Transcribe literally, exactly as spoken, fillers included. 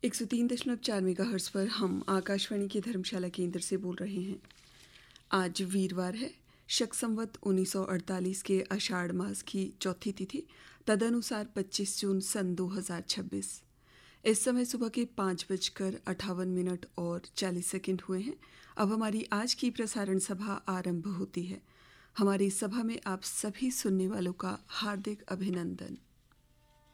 एक सौ तीन दशमलव चार मेगाहर्ट्ज़ पर हम आकाशवाणी की धर्मशाला केंद्र से बोल रहे हैं। आज वीरवार है, शक संवत उन्नीस सौ अड़तालीस के आषाढ़ मास की चौथी तिथि, तदनुसार पच्चीस जून सन दो हज़ार छब्बीस। इस समय सुबह के पाँच बजकर अट्ठावन मिनट और चालीस सेकंड हुए हैं। अब हमारी आज की प्रसारण सभा आरंभ होती है। हमारी सभा में आप सभी सुनने वालों का हार्दिक अभिनंदन।